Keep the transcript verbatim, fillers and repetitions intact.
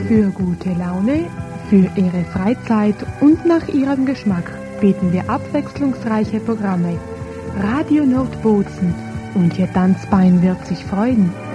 Für gute Laune, für Ihre Freizeit und nach Ihrem Geschmack bieten wir abwechslungsreiche Programme. Radio Nordbozen und Ihr Tanzbein wird sich freuen.